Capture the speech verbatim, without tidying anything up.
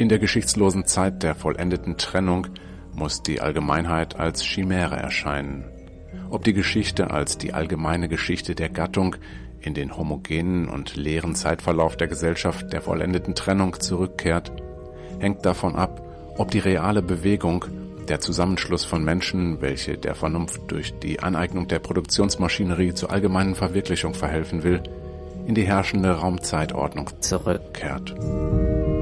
In der geschichtslosen Zeit der vollendeten Trennung muss die Allgemeinheit als Chimäre erscheinen. Ob die Geschichte als die allgemeine Geschichte der Gattung in den homogenen und leeren Zeitverlauf der Gesellschaft der vollendeten Trennung zurückkehrt, hängt davon ab, ob die reale Bewegung, der Zusammenschluss von Menschen, welche der Vernunft durch die Aneignung der Produktionsmaschinerie zur allgemeinen Verwirklichung verhelfen will, in die herrschende Raumzeitordnung zurückkehrt.